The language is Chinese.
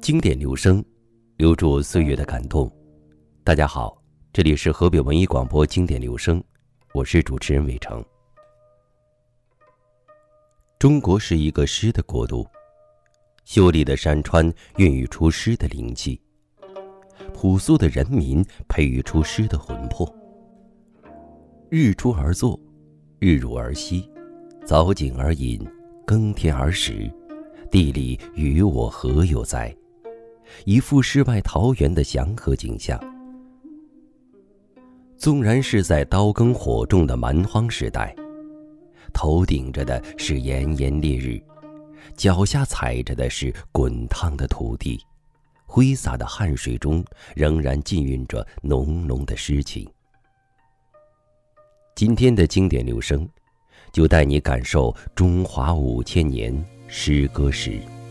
经典留声，留住岁月的感动。大家好，这里是河北文艺广播经典留声，我是主持人伟成。中国是一个诗的国度，秀丽的山川孕育出诗的灵气，朴素的人民培育出诗的魂魄。日出而作，日入而息，早景而饮，耕田而食，地里与我何有哉？一幅世外桃源的祥和景象。纵然是在刀耕火种的蛮荒时代，头顶着的是炎炎烈日，脚下踩着的是滚烫的土地，挥洒的汗水中仍然浸蕴着浓浓的诗情。今天的经典留声，就带你感受中华5000年诗歌史。